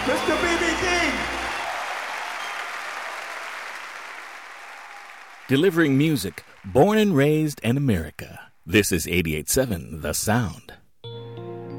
Mr. B.B. King. Delivering music, born and raised in America. This is 88.7 The Sound.